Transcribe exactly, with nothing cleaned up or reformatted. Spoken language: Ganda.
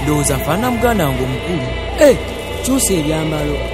ndowooza faana muganda wange omukulu. E kyusa ebyambalo.